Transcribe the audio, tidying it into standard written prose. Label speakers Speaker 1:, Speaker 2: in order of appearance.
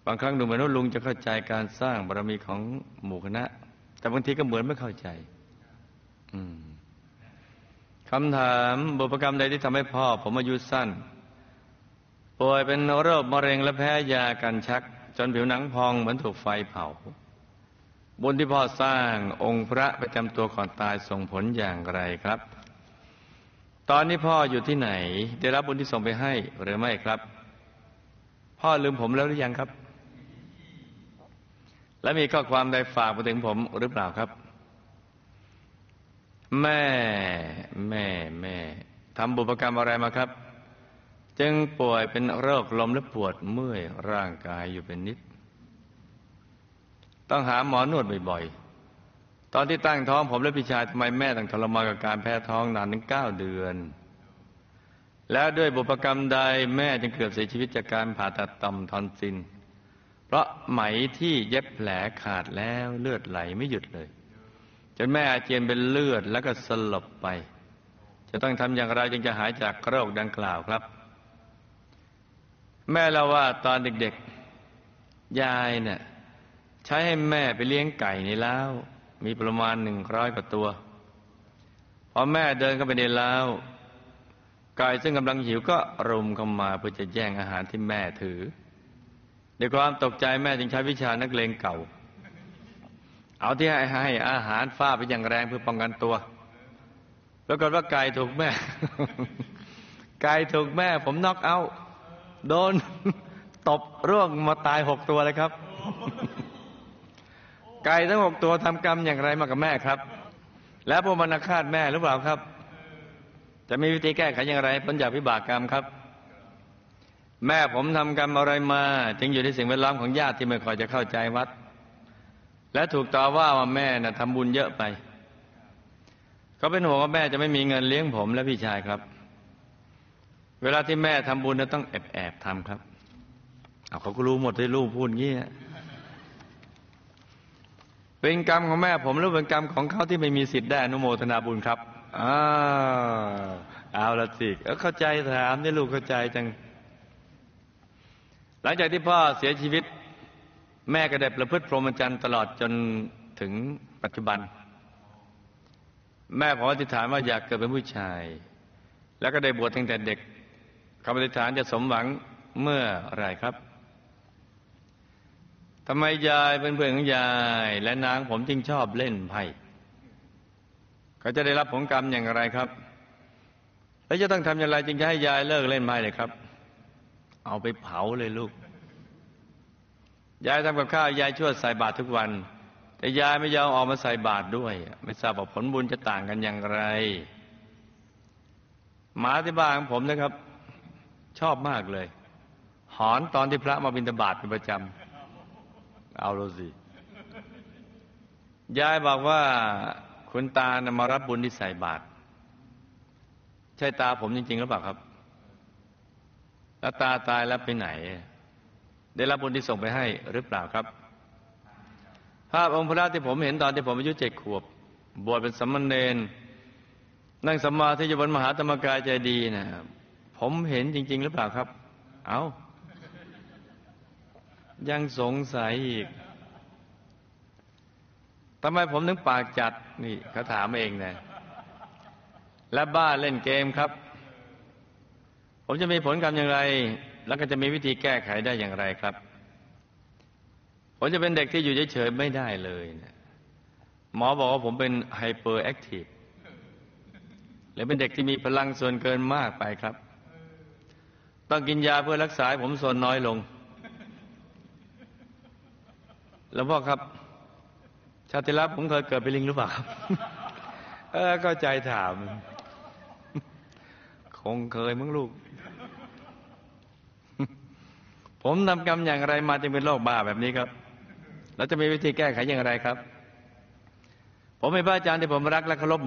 Speaker 1: บางครั้งดูเหมือนว่าลุงจะเข้าใจการสร้างบารมีของหมู่คณะแต่บางทีก็เหมือนไม่เข้าใจคำถามบุพกรรมใดที่ทำให้พ่อผมอายุสั้นป่วยเป็นโรคมะเร็งและแพ้ยากันชักจนผิวหนังพองเหมือนถูกไฟเผาบุญที่พ่อสร้างองค์พระประจำตัวก่อนตายส่งผลอย่างไรครับตอนนี้พ่ออยู่ที่ไหนได้รับบุญที่ส่งไปให้หรือไม่ครับพ่อลืมผมแล้วหรือยังครับและมีข้อความใดฝากมาถึงผมหรือเปล่าครับแม่ทำบุพกรรมอะไรมาครับจึงป่วยเป็นโรคลมและปวดเมื่อยร่างกายอยู่เป็นนิดต้องหาหมอนวดบ่อยๆตอนที่ตั้งท้องผมและพี่ชายทำไมแม่ต้องทรมานกับการแพ้ท้องนานถึง9 เดือนแล้วด้วยบุพกรรมใดแม่จึงเกือบเสียชีวิตจากการผ่าตัดต่อมทอนซิลเพราะไหมที่เย็บแผลขาดแล้วเลือดไหลไม่หยุดเลยจนแม่อาเจียนเป็นเลือดแล้วก็สลบไปจะต้องทำอย่างไรจึงจะหายจากโรคดังกล่าวครับแม่เล่าว่าตอนเด็กๆยายเนี่ยใช้ให้แม่ไปเลี้ยงไก่ในเล้ามีประมาณ100 กว่าตัวพอแม่เดินเข้าไปในเล้าไก่ซึ่งกำลังหิวก็รุมเข้ามาเพื่อจะแย่งอาหารที่แม่ถือด้วยความตกใจแม่จึงใช้วิชานักเลงเก่าเอาที่ให้อาหารฟาดไปอย่างแรงเพื่อป้องกันตัวปรากฏว่าไก่ถูกแม่ ไก่ถูกแม่ผมน็อกเอาท์โดนตบร่วงมาตาย6 ตัวเลยครับ ไก่ทั้ง6 ตัวทำกรรมอย่างไรมากับแม่ครับแล้วพวกมันอาฆาตแม่หรือเปล่าครับจะมีวิธีแก้ไขอย่างไรพ้นจากวิบากกรรมครับแม่ผมทำกรรมอะไรมาจึงอยู่ในสิ่งแวดล้อมของญาติที่ไม่ค่อยจะเข้าใจวัดและถูกต่อว่าแม่น่ะทำบุญเยอะไปเขาเป็นห่วงว่าแม่จะไม่มีเงินเลี้ยงผมและพี่ชายครับเวลาที่แม่ทำบุญต้องแอบทำครับเขาก็รู้หมดที่ลูกพูดงี้เป็นกรรมของแม่ผมหรือเป็นกรรมของเขาที่ไม่มีสิทธิ์ได้อนุโมทนาบุญครับเอาละสิเข้าใจถามนี่ลูกเข้าใจจังหลังจากที่พ่อเสียชีวิตแม่ก็ได้ประพฤติพรหมจรรย์ตลอดจนถึงปัจจุบันแม่ผมอธิษฐานว่าอยากเกิดเป็นผู้ชายแล้วก็ได้บวชตั้งแต่เด็กคำอธิษฐานจะสมหวังเมื่อไรครับทำไมยายเป็นเพื่อนของยายและนางผมจึงชอบเล่นไพ่เขาจะได้รับผลกรรมอย่างไรครับแล้วจะต้องทำอย่างไรจึงจะให้ยายเลิกเล่นไพ่เลยครับเอาไปเผาเลยลูกยายทำกับข้าวยายช่วยใส่บาตรทุกวันแต่ยายไม่ยอมออกมาใส่บาตรด้วยไม่ทราบว่าผลบุญจะต่างกันอย่างไรหมาที่บ้านของผมนะครับชอบมากเลยหอนตอนที่พระมาบิณฑบาตเป็นประจำเอาเลยสิยายบอกว่าคุณตานะมารับบุญที่ใส่บาตรใช่ตาผมจริงๆหรือเปล่าครับแล้วตาตายแล้วไปไหนได้รับบุญที่ส่งไปให้หรือเปล่าครับภาพองค์พระที่ผมเห็นตอนที่ผมอายุ7 ขวบบวชเป็นสามเณรนั่งสมาธิอยู่บนมหาธรรมกายใจดีนะผมเห็นจริงๆหรือเปล่าครับยังสงสัยอีกทำไมผมถึงปากจัดนี่เขาถามเองนะและบ้าเล่นเกมครับผมจะมีผลกรรมอย่างไรแล้วก็จะมีวิธีแก้ไขได้อย่างไรครับผมจะเป็นเด็กที่อยู่เฉยๆไม่ได้เลยนะหมอบอกว่าผมเป็นไฮเปอร์แอคทีฟหรือเป็นเด็กที่มีพลังส่วนเกินมากไปครับต้องกินยาเพื่อรักษาให้ผมส่วนน้อยลงแล้วพ่อครับชาติลับผมเคยเกิดเป็นลิงหรือเปล่าครับเข้าใจถามคงเคยมั้งลูกผมทำกรรมอย่างไรมาจึงเป็นโรคบ้าแบบนี้ครับแล้วจะมีวิธีแก้ไขอย่างไรครับผมเป็นพระอาจารย์ที่ผมรักและเคารพ